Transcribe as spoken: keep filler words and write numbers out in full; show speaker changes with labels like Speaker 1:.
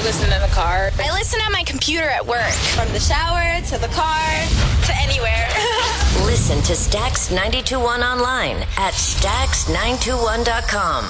Speaker 1: listen in the car.
Speaker 2: I listen on my computer at work. From the shower to the car to anywhere.
Speaker 3: Listen to Stax ninety-two point one online at stax nine two one dot com.